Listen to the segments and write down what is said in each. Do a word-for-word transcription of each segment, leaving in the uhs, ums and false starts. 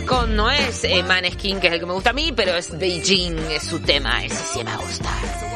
con, no es eh, Maneskin, que es el que me gusta a mí, pero es Beijing, es su tema, ese sí me gusta.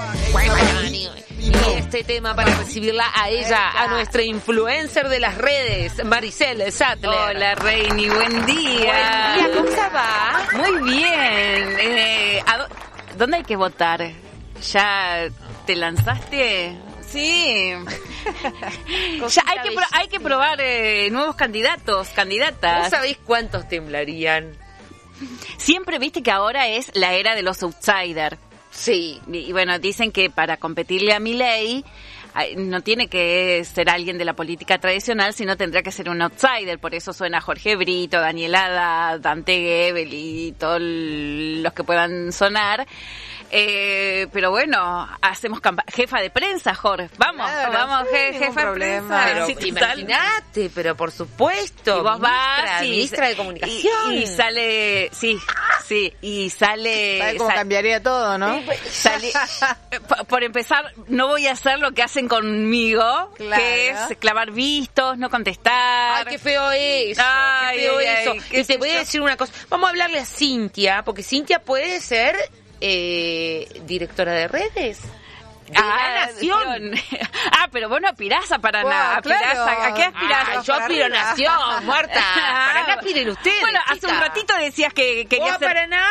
Y este tema para recibirla a ella, a nuestra influencer de las redes, Maricel Sattler. Hola, Reini, buen día. Buen día, ¿cómo se va? Muy bien. Eh, ¿a dó- ¿Dónde hay que votar? ¿Ya te lanzaste? Sí. Ya hay que, pro- hay que probar eh, nuevos candidatos, candidatas. ¿No sabéis cuántos temblarían? Siempre viste que ahora es la era de los outsiders. Sí. Y, y bueno, dicen que para competirle a Milei ay, no tiene que ser alguien de la política tradicional, sino tendrá que ser un outsider. Por eso suena Jorge Brito, Daniel Haddad, Dante Gebel y todos los que puedan sonar. Eh, pero bueno, hacemos campa- jefa de prensa, Jorge. Vamos, Claro, vamos, sí, je- ningún jefa de problema. prensa. Pero Sí, total. imagínate, pero por supuesto. Y vos ministra, vas y, ministra de comunicación. Y, y sale, sí, sí, y sale... ¿Sabes cómo sal- cambiaría todo, no? Salí- por, por empezar, no voy a hacer lo que hacen conmigo, Claro. que es clavar vistos, no contestar. Ay, qué feo eso. Ay, qué feo ay, eso. ay, qué Y te sé voy a yo. decir una cosa. Vamos a hablarle a Cintia, porque Cintia puede ser eh, directora de redes. De la Nación. Ah, pero vos no aspirás a Paraná. Wow, aspirás claro. a, ¿a qué aspirás? Ah, yo para aspiro a arriba. Nación, muerta. ¿Para qué aspiren ustedes? Bueno, hace chica? un ratito decías que ¿Vos querías a ser... Paraná?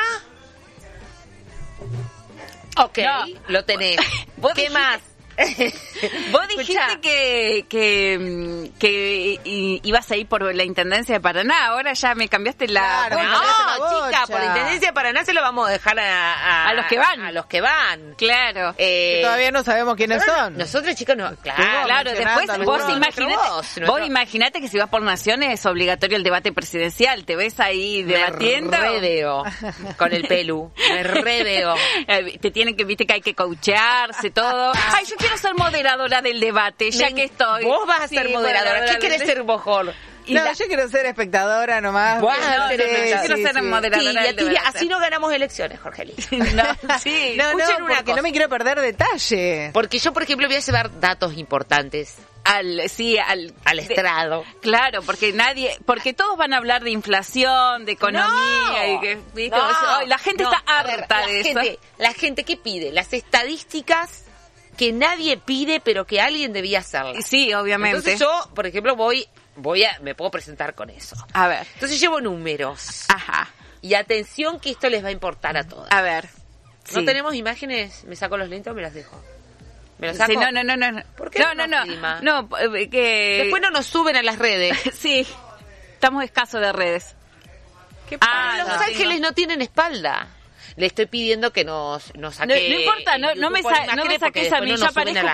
Ok, No. lo tenés. Vos ¿Qué dijiste- más? Vos dijiste Escuchá. que, que, mm, que i- ibas a ir por la Intendencia de Paraná. Ahora ya me cambiaste la... Claro. Bueno, me parece la No, chica, bocha. por la Intendencia de Paraná se lo vamos a dejar a... A, A los que van. A los que van. claro. Eh, Que todavía no sabemos quiénes son. Nosotros, chicos, no. Claro, Claro, mencionando después algunos. vos imaginate, Nuestro voz, vos nuestro- imaginate que si vas por Naciones es obligatorio el debate presidencial. Te ves ahí me debatiendo. re veo con el pelu. Me re veo. Eh, Te tienen que, viste que hay que coacharse todo. Ay, yo quiero ser moderadora del debate, ya Me- que estoy. Vos vas a Sí, ser moderadora. ¿Qué del- querés ser vos, Jor? Y No, la- yo quiero ser espectadora nomás. Vos vas a No, ser sí, espectadora. Quiero sí, ser sí. moderadora Sí, y del aquí debate. así no ganamos elecciones, Jorgelina. No, sí. No, no, Escuchen una porque cosa. no me quiero perder detalle. Porque yo, por ejemplo, voy a llevar datos importantes Al, sí, al, al de- estrado. Claro, porque nadie, porque todos van a hablar de inflación, de economía, y que, y como No, eso. Ay, la gente no, está a ver, harta la de gente, eso. La gente que pide las estadísticas que nadie pide, pero que alguien debía hacerlas. Sí, obviamente. Entonces yo, por ejemplo, voy, voy a, me puedo presentar con eso. A ver. Entonces llevo números. Ajá. Y atención que esto les va a importar a todas. A ver. ¿No Sí. tenemos imágenes? ¿Me saco los lentes o me las dejo? ¿Me las saco? Sí, no, no, no, no. ¿Por qué no, no no, nos no. filma? No, eh, que... Después no nos suben a las redes. Sí, estamos escasos de redes. ¿Qué Ah, Los no, ángeles tengo- no tienen espalda. Le estoy pidiendo que nos, nos No, saque... no importa, no, no me, YouTube por sa- no me imágenes porque saques a después mí, no yo nos suben a aparezco